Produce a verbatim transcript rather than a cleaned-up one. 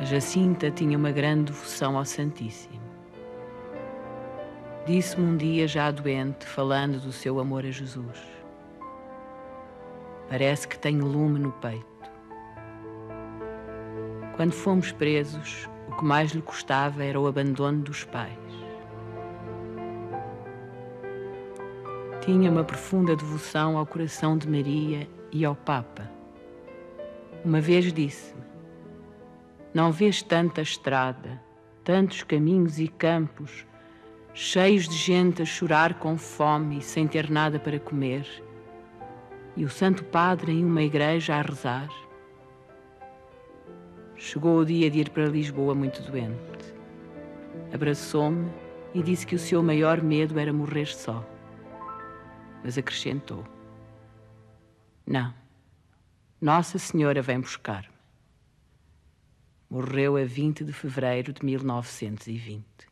A Jacinta tinha uma grande devoção ao Santíssimo. Disse-me um dia, já doente, falando do seu amor a Jesus: parece que tenho lume no peito. Quando fomos presos, o que mais lhe custava era o abandono dos pais. Tinha uma profunda devoção ao coração de Maria e ao Papa. Uma vez disse-me: não vês tanta estrada, tantos caminhos e campos, cheios de gente a chorar com fome e sem ter nada para comer, e o Santo Padre em uma igreja a rezar? Chegou o dia de ir para Lisboa muito doente. Abraçou-me e disse que o seu maior medo era morrer só. Mas acrescentou: não, Nossa Senhora vem buscar-me. Morreu a vinte de fevereiro de mil novecentos e vinte.